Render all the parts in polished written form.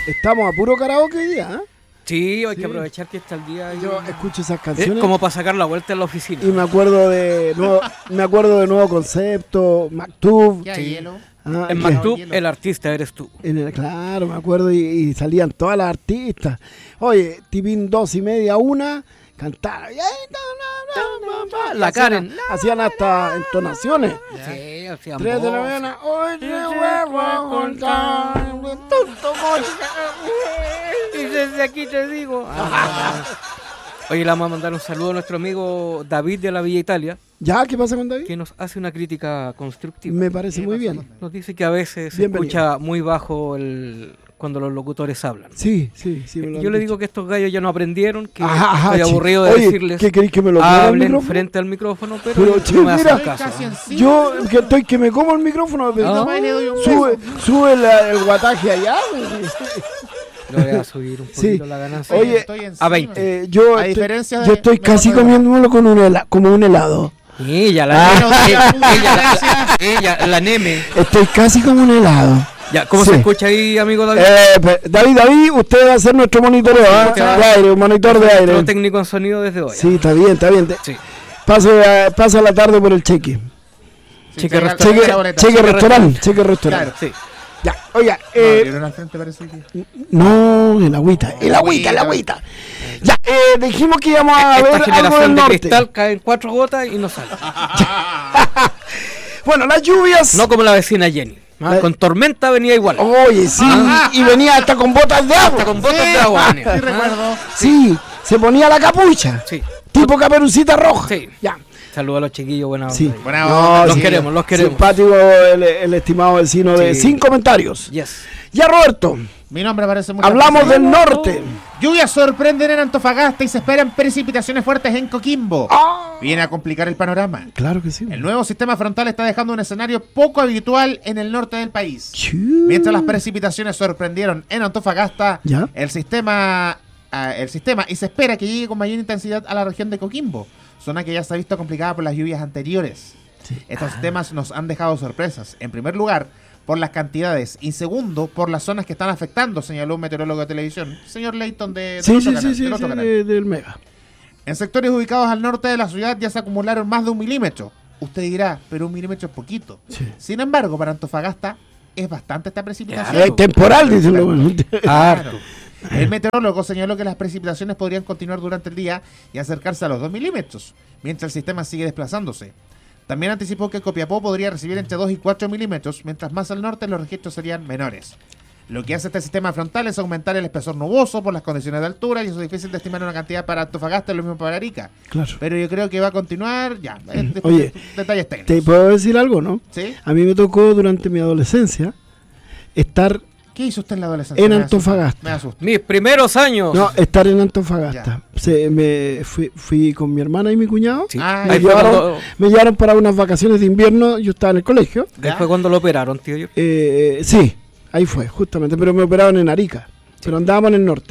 Estamos a puro karaoke hoy día, ¿eh? Sí, hay que aprovechar que está el día. Yo escucho esas canciones. Es como para sacar la vuelta en la oficina. Y me acuerdo de Nuevo Concepto, Maktub. ¿Qué hay, hielo? En Maktub, el artista eres tú. Claro, me acuerdo y salían todas las artistas. Oye, tipín 2:30, 1, cantaban. La Karen. Hacían hasta entonaciones. Sí, hacían 3 de la voz. mañana, hoy te vuelvo a contar. Y desde aquí te digo. Oye, le vamos a mandar un saludo a nuestro amigo David de la Villa Italia, ¿Ya? ¿Qué pasa con David? que nos hace una crítica constructiva. Me parece muy bien. Nos dice que a veces se Bienvenido. escucha muy bajo cuando los locutores hablan. Sí. Me lo Yo han le dicho. digo que estos gallos ya no aprendieron, que Ajá, estoy aburrido de Oye, decirles ¿qué queréis que me lo ponga al hablen micrófono? frente al micrófono, pero Pero, no che, me hacen mira, caso. Casi encima. Yo que me como el micrófono, pero Toma y le doy un sube el guataje allá. Le voy a subir un poquito Sí. la ganancia. Oye, Estoy encima. a 20. Yo A diferencia de- yo estoy me casi acuerdo. comiéndomelo como un helado. Ella, la Neme. Estoy casi como un helado. Ya, ¿cómo Sí. se escucha ahí, amigo David? David, usted va a ser nuestro monitoreo, ¿ah? Usted va- De aire, un monitor de Nuestro aire. técnico en sonido desde hoy. Sí, está bien. Sí. Pasa la tarde por el cheque. Cheque llega- restaurante. llega la boleta. Cheque restaurante. Sí. Ya, oiga, Abrieron al frente, parece que. no, el agüita. Ya, dijimos que íbamos a ver Esta algo del generación de norte. cristal cae en 4 gotas y no sale. Bueno, las lluvias. No como la vecina Jenny. Con tormenta venía igual. Oye, sí, y venía hasta con botas de agua. Con botas de agua venía. Sí, recuerdo. Sí, se ponía la capucha. Sí. Tipo Caperucita Roja. Sí. Ya. Saludos a los chiquillos, buena onda. Sí. Buena No, onda, Los sí. queremos, los queremos. Simpático el estimado vecino de Sí. sin comentarios. Yes. Ya, Roberto, Mi nombre parece muy. hablamos del norte. Lluvias sorprenden en Antofagasta y se esperan precipitaciones fuertes en Coquimbo. Viene a complicar el panorama. Claro que sí. El nuevo sistema frontal está dejando un escenario poco habitual en el norte del país. Chu. Mientras las precipitaciones sorprendieron en Antofagasta, Ya. el sistema y se espera que llegue con mayor intensidad a la región de Coquimbo, zona que ya se ha visto complicada por las lluvias anteriores. Estos sistemas nos han dejado sorpresas. En primer lugar, por las cantidades, y segundo, por las zonas que están afectando, señaló un meteorólogo de televisión, señor Leighton del Sí, otro sí, canal, sí, del otro canal. del Mega. En sectores ubicados al norte de la ciudad ya se acumularon más de 1 milímetro. Usted dirá, pero 1 milímetro es poquito. Sí. Sin embargo, para Antofagasta es bastante esta precipitación. Claro. Temporal, dicen los. Claro. El meteorólogo señaló que las precipitaciones podrían continuar durante el día y acercarse a los 2 milímetros, mientras el sistema sigue desplazándose. También anticipó que Copiapó podría recibir entre 2 y 4 milímetros, mientras más al norte los registros serían menores. Lo que hace este sistema frontal es aumentar el espesor nuboso por las condiciones de altura y eso es difícil de estimar una cantidad para Antofagasta, lo mismo para Arica. Claro. Pero yo creo que va a continuar, ya, Oye, detalles Te técnicos. puedo decir algo, ¿no? ¿Sí? A mí me tocó durante mi adolescencia estar ¿Qué hizo usted en la adolescencia? en Me asusta, Antofagasta. Me asusta. Mis primeros años. No, estar en Antofagasta. Fui con mi hermana y mi cuñado. Sí. Ah, Me Ahí fue llevaron, me llevaron para unas vacaciones de invierno. Yo estaba en el colegio. Ahí fue cuando lo operaron, tío. Sí, ahí fue, justamente. Pero me operaron en Arica. Pero andábamos en el norte.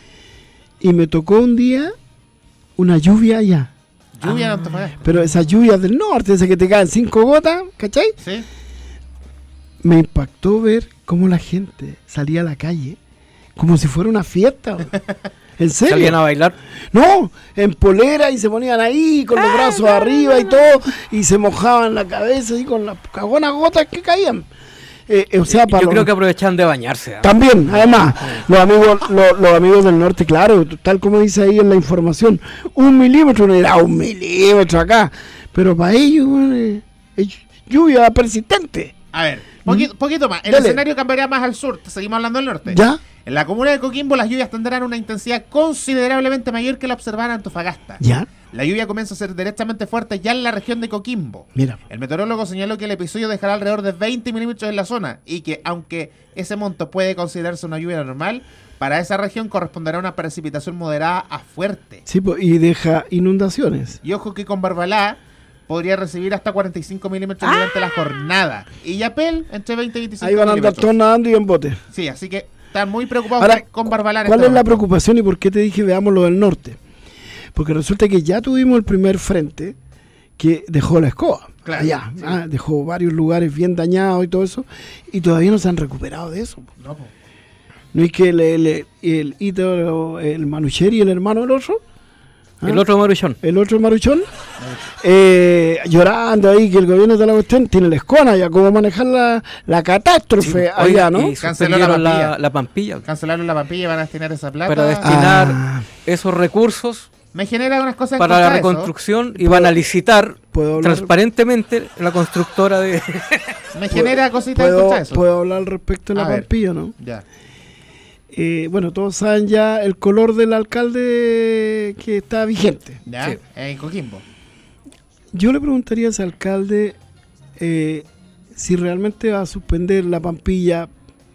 Y me tocó un día una lluvia allá. Lluvia en Antofagasta. Pero esas lluvias del norte, esas que te caen 5 gotas, ¿cachai? ¿Sí? Me impactó ver cómo la gente salía a la calle como si fuera una fiesta. ¿En serio? Salían a bailar. No, en polera y se ponían ahí con los brazos arriba y todo y se mojaban la cabeza y con las cagonas gotas que caían. O sea, para Yo los- creo que aprovechaban de bañarse. ¿ah? También, además, los amigos del norte, claro, tal como dice ahí en la información, 1 milímetro, no era 1 milímetro acá, pero para ellos bueno, es lluvia persistente. A ver, poquito más. El Dale. escenario cambiaría más al sur. Seguimos hablando del norte. ¿Ya? En la comuna de Coquimbo las lluvias tendrán una intensidad considerablemente mayor que la observada en Antofagasta. ¿Ya? La lluvia comienza a ser directamente fuerte ya en la región de Coquimbo. Mira. El meteorólogo señaló que el episodio dejará alrededor de 20 milímetros en la zona y que, aunque ese monto puede considerarse una lluvia normal, para esa región corresponderá una precipitación moderada a fuerte. Sí, y deja inundaciones. Y ojo que con Barbalá podría recibir hasta 45 milímetros durante la jornada. Y Yapel entre 20 y 25 Ahí van a andar milímetros. todos nadando y en bote. Sí, así que están muy preocupados Ahora, con Barbalá. en ¿Cuál este es la momento. preocupación y por qué te dije veamos lo del norte? Porque resulta que ya tuvimos el primer frente que dejó la escoba. Claro, Allá. sí. Dejó varios lugares bien dañados y todo eso. Y todavía no se han recuperado de eso. No, po. ¿No es que el Hito, el Manucheri, el hermano del otro? ¿Ah? El otro maruchón. El otro maruchón, llorando ahí que el gobierno de la cuestión tiene la escona ya cómo manejar la catástrofe allá, ¿no? Y cancelaron la Pampilla. Cancelaron la Pampilla y van a destinar esa plata. Para destinar esos recursos me genera unas cosas para la reconstrucción y van a licitar transparentemente la constructora de... Me genera cositas en contra de eso. ¿Puedo hablar al respecto de la Pampilla, no? Ya. Bueno, todos saben ya el color del alcalde que está vigente. ¿Ya? Sí. En Coquimbo. Yo le preguntaría a ese alcalde si realmente va a suspender la Pampilla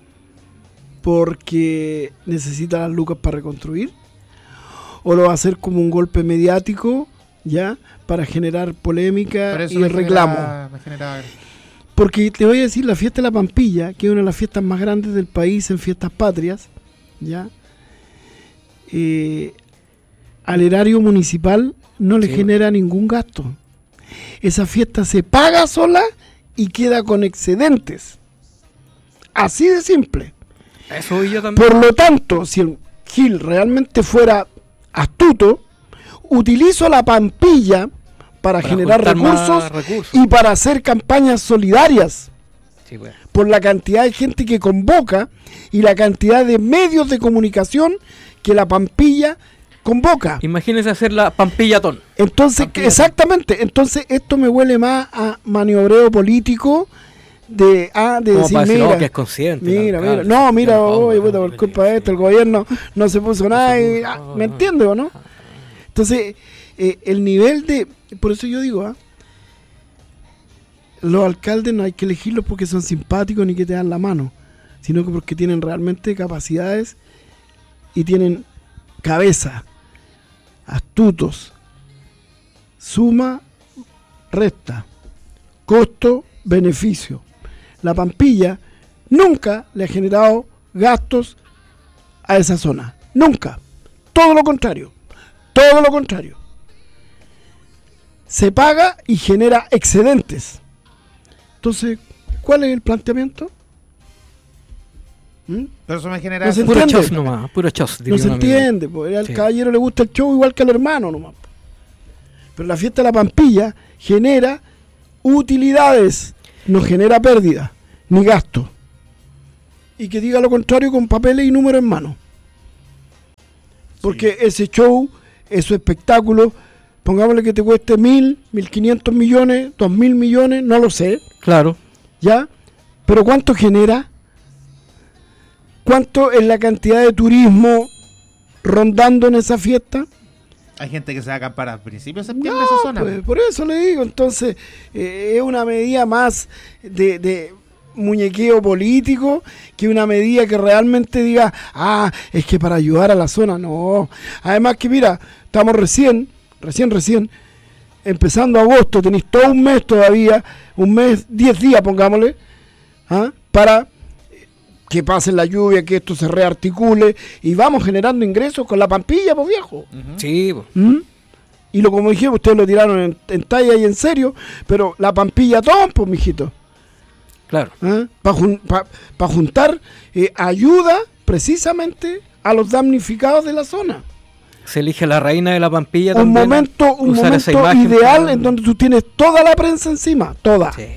porque necesita las lucas para reconstruir, o lo va a hacer como un golpe mediático, ya, para generar polémica y reclamo. Porque te voy a decir, la fiesta de la Pampilla, que es una de las fiestas más grandes del país en fiestas patrias, ya, al erario municipal no le genera ningún gasto. Esa fiesta se paga sola y queda con excedentes. Así de simple. Eso yo también. Por lo tanto, si el Gil realmente fuera astuto, utilizo la Pampilla para generar recursos y para hacer campañas solidarias. Sí, bueno. Por la cantidad de gente que convoca y la cantidad de medios de comunicación que la Pampilla convoca. Imagínense hacer la Pampillatón. Entonces, exactamente. Entonces, esto me huele más a maniobreo político de decir, mira, que es consciente. Mira. Oye, puta, por culpa de esto, el gobierno no se puso nada. ¿Me entiendes o no? Entonces, el nivel de... Por eso yo digo, los alcaldes no hay que elegirlos porque son simpáticos ni que te dan la mano, sino que porque tienen realmente capacidades y tienen cabeza, astutos, suma, resta, costo, beneficio. La Pampilla nunca le ha generado gastos a esa zona, nunca, todo lo contrario. Se paga y genera excedentes. Entonces, ¿cuál es el planteamiento? Pero eso me genera... No se puro entiende. Chos nomás, puro chos. No se entiende, pues al caballero le gusta el show igual que al hermano nomás. Pero la fiesta de la Pampilla genera utilidades, no genera pérdida, ni gasto. Y que diga lo contrario con papeles y números en mano. Porque ese show, ese espectáculo, pongámosle que te cueste 1.500 millones, 2.000 millones, no lo sé. Claro. ¿Ya? Pero ¿cuánto genera? ¿Cuánto es la cantidad de turismo rondando en esa fiesta? Hay gente que se va a acampar a principios de septiembre en esa zona. Pues, por eso le digo, entonces, es una medida más de muñequeo político que una medida que realmente diga, es que para ayudar a la zona, no. Además que mira, estamos recién, empezando agosto, tenéis todo un mes todavía, un mes, 10 días pongámosle, para que pase la lluvia, que esto se rearticule y vamos generando ingresos con la Pampilla, pues viejo. Sí, Y como dije, ustedes lo tiraron en talla y en serio, pero la Pampillatón, pues mijito. Claro. Para juntar ayuda precisamente a los damnificados de la zona. Se elige la reina de la Pampilla un también. Momento ideal en donde tú tienes toda la prensa encima, toda. Sí.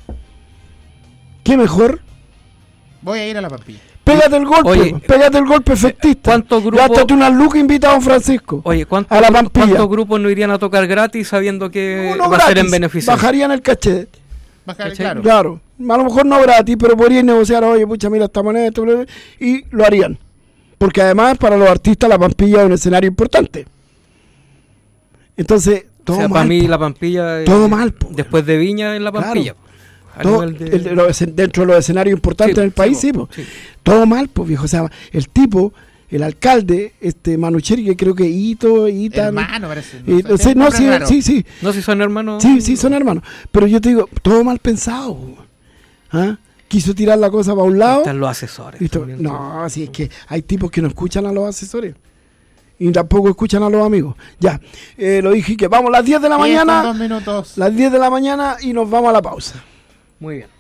¿Qué mejor? Voy a ir a la Pampilla. Pégate el golpe, pégate el golpe efectista. ¿Cuántos grupos? Gástate una luca invita a don Francisco. Oye, a la Pampilla. ¿Cuántos grupos no irían a tocar gratis sabiendo que va gratis, a ser en beneficio? Bajarían el cachet. Claro. A lo mejor no gratis, pero podrían negociar, oye, pucha, mira esta moneda, y lo harían. Porque además, para los artistas, la Pampilla es un escenario importante. Entonces, todo mal. Para mí, la Pampilla. Todo mal, después de Viña, en la Pampilla. Claro. Dentro de los escenarios importantes en el país, sí. Todo mal, pues, viejo. O sea, el tipo, el alcalde, Manucheri, que creo que Ita. Hermano, parece. Sí. No, si son hermanos. Sí, son hermanos. Pero yo te digo, todo mal pensado. Quiso tirar la cosa para un lado. Están los asesores. No, así es que hay tipos que no escuchan a los asesores. Y tampoco escuchan a los amigos. Ya, lo dije que vamos a las 10 de la mañana. 2 minutos. Las 10 de la mañana y nos vamos a la pausa. Muy bien.